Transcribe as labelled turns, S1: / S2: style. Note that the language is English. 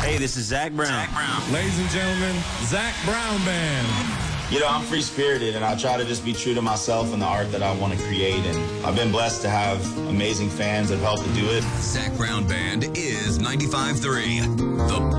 S1: Hey, this is Zach Brown.
S2: Ladies and gentlemen, Zach Brown Band.
S3: You know, I'm free-spirited, and I try to just be true to myself and the art that I want to create, and I've been blessed to have amazing fans that help to do it.
S4: Zach Brown Band is 95.3. The